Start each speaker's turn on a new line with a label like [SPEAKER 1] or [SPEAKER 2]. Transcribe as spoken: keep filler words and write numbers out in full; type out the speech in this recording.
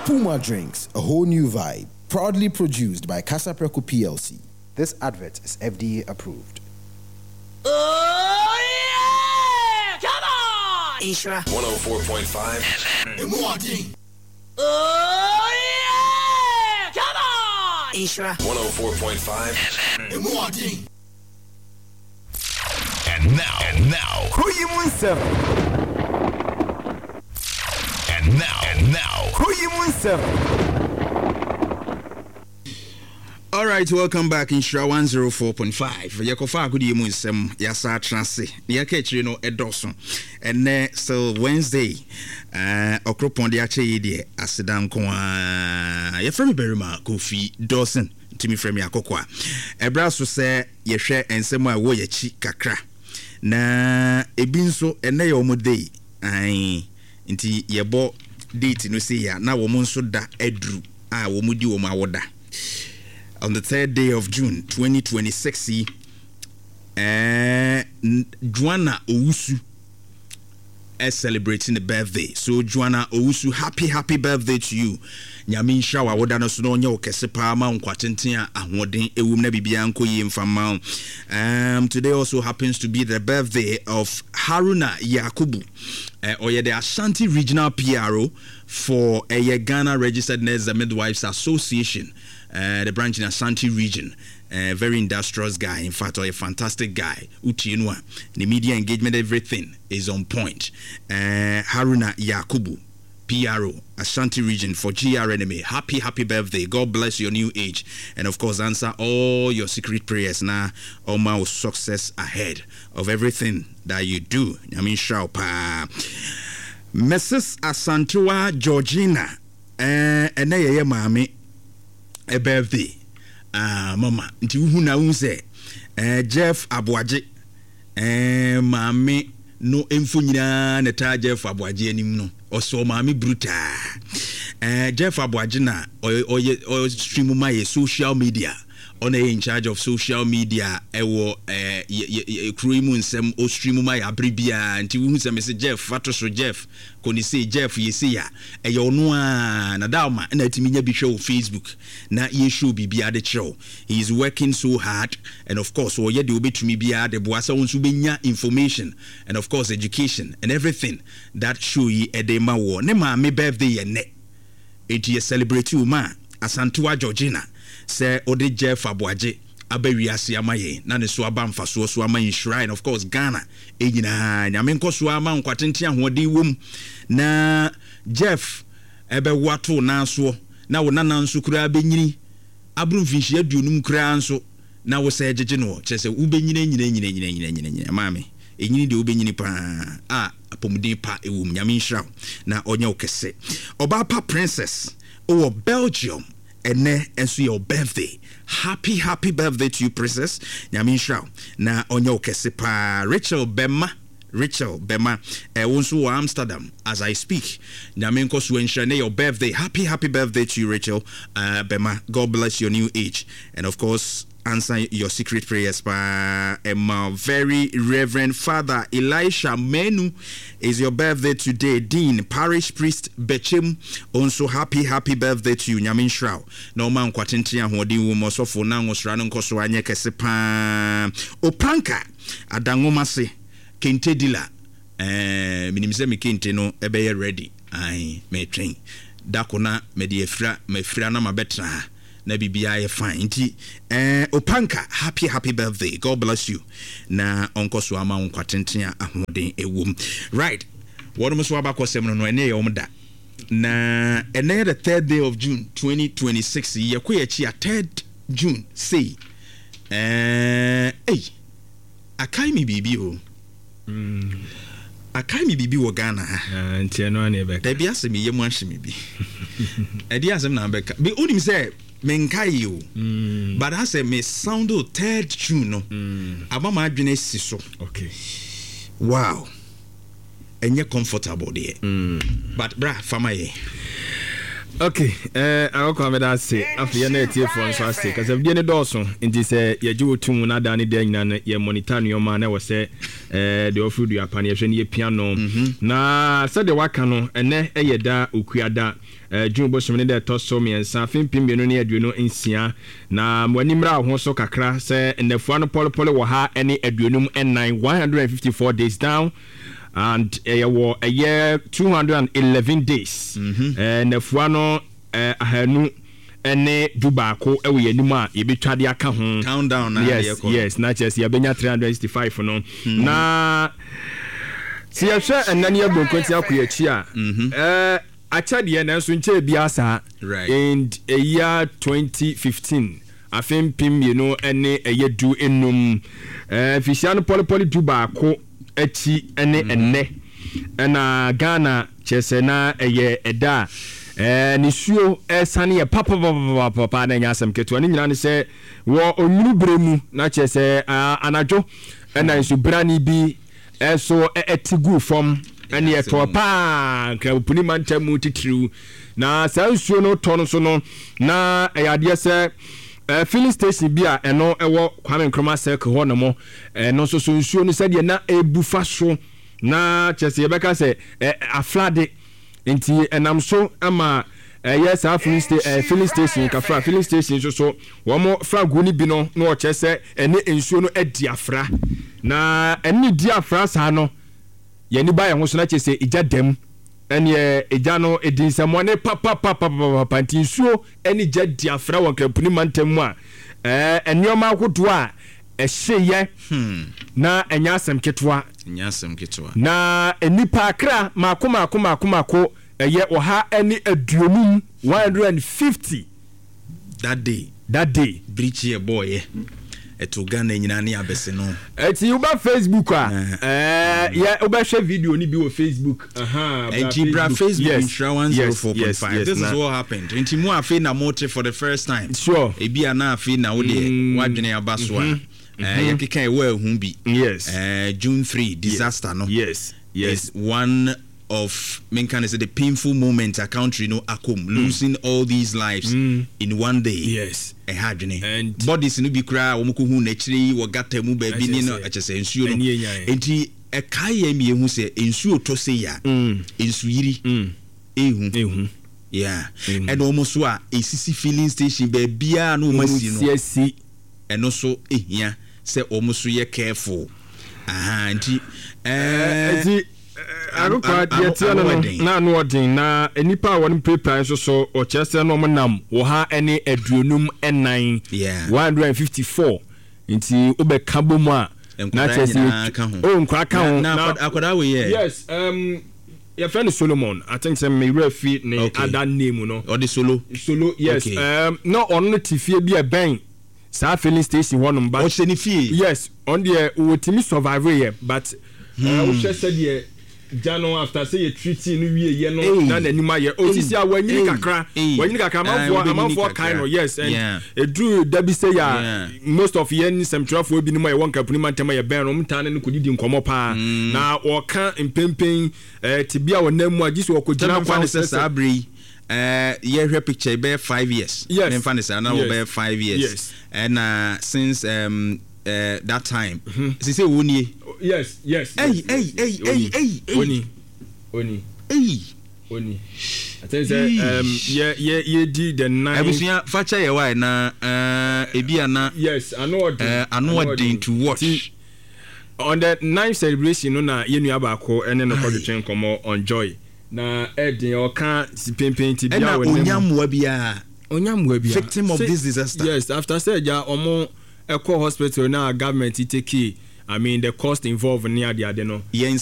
[SPEAKER 1] Puma Drinks, a whole new vibe. Proudly produced by Casa Preco P L C. This advert is F D A approved.
[SPEAKER 2] Oh yeah! Come on!
[SPEAKER 3] Isra
[SPEAKER 4] one oh four point five.
[SPEAKER 2] Oh yeah! Come on!
[SPEAKER 3] Isra
[SPEAKER 4] one oh four point five.
[SPEAKER 5] And now, and now, who you seven? And now, and now, who you seven?
[SPEAKER 6] All right, welcome back in Shra one oh four point five. Yakofa good you sem yasa transe. Yakechiri no edoso. And uh, so Wednesday, uh okropon de ache de asedan ko a ye frame berima Kofi Dawson timi frame akokwa. Ebra so se ye hwe ensem a wo yachi kakra. Na ebi nso ene ye omodei. Ai nti ye bo date no se ya na wo nso da adru a wo mudi wo ma woda. On the third day of June twenty twenty-six, uh, Joanna Owusu is celebrating the birthday. So Joanna Owusu, happy happy birthday to you. Nyame shawa wodano so no nya okese pa ma nkwatentia ahoden ewum na bibia nko yi mfama. Um today also happens to be the birthday of Haruna Yakubu. Uh, or the Ashanti Regional P R O for a uh, Ghana Registered Nurses and Midwives Association. Uh, the branch in Ashanti region, a uh, very industrious guy, in fact, or a fantastic guy. Utienwa, the media engagement, everything is on point. Uh, Haruna Yakubu, P R O, Ashanti region for G R N M A. Happy, happy birthday. God bless your new age. And of course, answer all your secret prayers now. All my success ahead of everything that you do. I mean, Shaupa. Missus Asantua Georgina, uh, and I mami. A birthday. Ah, uh, mama. Nti hu na hu se eh Jeff Abuaje eh mami no emfo nyina na ta Jeff Abuaje anim no. Oso mami bruta. Eh Jeff Abuaje na oye o stream my social media. On in charge of social media ewo eh kruimu nsem o stream my abribia nti hu se me se Jeff fato so Jeff koni say Jeff yesi ya e yo no a na dauma na timi nya bi hwe Facebook na ye show bibia de chiro. He is working so hard, and of course o ye de obetumi bia de boasa won so benya information, and of course education and everything that show yi e de ma wo ne ma me birthday ye ne enti ye celebrate you ma Asantua Georgina say ode Jeff Abuaje abawiase amaye na ne so aba mfaso so ama shrine, of course Ghana e nyina nyame nkoso ama nkwatente ahode wom na Jeff ebe wato na so na wo nana nso kura benyini abru mfinhie aduonum kura nso na wo se jeje no chese wo benyina nyina nyina nyina nyina nyina nyina maame enyini de wo benyini pa a apomuden pa ewum nyame nhira na onya okese oba pa princess o Belgium. And enso your birthday. Happy, happy birthday to you, princess. Nyame nhira na onyo kese pa. Rachel Bema, Rachel Bema, eh wonso Amsterdam as I speak. Nyame nkoso enhira your birthday. Happy, happy birthday to you, Rachel uh, Bema. God bless your new age. And of course, answer your secret prayers by Emma. Very Reverend Father Elisha Menu is your birthday today. Dean Parish Priest Bechem, also happy happy birthday to you. Nyamin Shrao no man kwatentia hodi wo mosofo na ngosra no nkoso anye kese pa Opanka adangomase kente dila eh minimse me kente no ebe ready ai me train dakona me de efra me fra na mabetra na bibia ye fine nti eh Opanka happy happy birthday. God bless you na onkoso ama nkwatenten ahoden ewom. Right, what mo so abakọ sem no no ene ye omda na ene the third day of June twenty twenty-six ye ko ye chi third June say eh eh akai mi bibi o mm akai mi bibi wo Ghana ah nti eno na ebe da bia se mi ye mu ahye mi bi e dia asem na beka be onim say menkayo mm. But I say me sound third June no mm. Abama adwene siso okay wow and you're comfortable there mm. But bra famaye
[SPEAKER 3] Okay, eh akoko ameda say afi na etie for so ase cause we dey dawson nti say ye ji otum na da ne da nyina na ye monitor no ma na we say eh the ofu du apane ye hwe ne piano na say the waka no ene eye da okuada eh June bosom ne da to so me ensa fimpim bienu ne aduonu nsia na mwanimra ho so kakra say enafua no polopolo wo ha ene aduonum nine one hundred fifty-four days down and a uh, a year two hundred eleven days and if one no uh ahanu ene dubako e we anim a ye betwade aka ho
[SPEAKER 6] countdown na
[SPEAKER 3] yes yes na chess ye benya three hundred sixty-five no na si ya hwe enani agbonkonti akoyachi a eh achade na nso nche bia sa in a year twenty fifteen afem pim you know ene eye du enum eh fisiano polipoli dubako echi ene enne na Ghana chese na eye eda eh nisuo esane ye papa papa papa na nyasem keto ani nyina ne se wo onwuru bremu na chese anajo na nsu brani bi eso etigu form ene ye to pa krapuni mantamu titru na sansuo no tono so no na eyade se Uh, filling station bia eno ewo Kwame Nkrumah circle ho no mo eno so so nsuo no sade na ebufa so na chese yebeka se uh, aflade enti enam so ama uh, yes a filling station uh, filling station ka fra filling station so so wo mo fra gu ni bi no na o chese ene nsuo no edi afra na ene di afra sa no ye ni ba ye ho so na chese ija dem ene ejano edinsamone papa papa papa tinsuo ene je diafra won kapuni mantam a eh enioma akoto a ehye hmm na enya asem ketwa
[SPEAKER 6] enya asem ketwa
[SPEAKER 3] na enipa akra makoma akoma akoma ko eye oha ene aduonum one hundred fifty
[SPEAKER 6] that day
[SPEAKER 3] that day
[SPEAKER 6] breach ye boy eto Ghana nyina ne abese no
[SPEAKER 3] eti uba Facebook a eh ya uba share video ni bi wo Facebook aha
[SPEAKER 6] enti bra Facebook Insura one oh four point five
[SPEAKER 3] yes,
[SPEAKER 6] this
[SPEAKER 3] nah.
[SPEAKER 6] is what happened enti mu afi na motive for the first time
[SPEAKER 3] sure
[SPEAKER 6] ebi ana afi na wo de wadwene abaso a eh ye keka e wa hu bi
[SPEAKER 3] yes
[SPEAKER 6] eh June third disaster
[SPEAKER 3] yes.
[SPEAKER 6] no
[SPEAKER 3] yes yes
[SPEAKER 6] is one of men can say the painful moment a country no akom mm. losing all these lives mm. in one day
[SPEAKER 3] yes
[SPEAKER 6] e hadwene
[SPEAKER 3] and
[SPEAKER 6] bodies no bi kra wo mko hu na chiri wo gata mu ba bi ni no achese ensuo no enti e kai ya mi ehu se ensuo to se ya ensu yiri ehu
[SPEAKER 3] ehu
[SPEAKER 6] yeah and almost so a esisi filling station ba bia no masi no
[SPEAKER 3] yes
[SPEAKER 6] eno so ehia se almost so ye careful aha enti
[SPEAKER 3] eh arukwa diete no na no odin na enipa won prepare so so o chese no monam wo ha ene aduonum enan one hundred fifty-four nti obeka bomu a na chese o nkwa ka ho
[SPEAKER 6] na akoda we
[SPEAKER 3] yes um your friend Solomon I think say me refi ne other name no
[SPEAKER 6] or the solo
[SPEAKER 3] solo yes okay. um no on no tifie bi e ben sa filling station one but
[SPEAKER 6] o se ni fie
[SPEAKER 3] yes on the we timi survive here but we just said here Jano after say you treaty no wie ye no na nanima ye osisi a wanyini kakra wanyini kakra amanfo amanfo kind no yes and edru dabi say ya most of ye ni semtrafo bi ni ma ye won kapuni mantama ye ben no mtane no kudidi nkomo pa na woka impempen eh tibia wonamu agiso okogina
[SPEAKER 6] kwa se sabri eh ye hwe picture be five years
[SPEAKER 3] yes.
[SPEAKER 6] Memfa ne sa na wo be five years
[SPEAKER 3] yes.
[SPEAKER 6] And uh, since um uh, that time she say wonie
[SPEAKER 3] yes yes
[SPEAKER 6] hey hey hey hey hey
[SPEAKER 3] oni oni
[SPEAKER 6] hey
[SPEAKER 3] oni I think say um yeah yeah yeah did the nine
[SPEAKER 6] abusia facha ye why na uh ebia na
[SPEAKER 3] yes I know
[SPEAKER 6] uh I know to watch
[SPEAKER 3] on the ninth celebration no na yenu abako ene no kodwen komo on joy na edin oka sipempen ti bia
[SPEAKER 6] we na onyamwa bia
[SPEAKER 3] onyamwa bia
[SPEAKER 6] victim of say, this disaster
[SPEAKER 3] yes after say ja omo eco hospital na government take I mean the cost involved near the adeno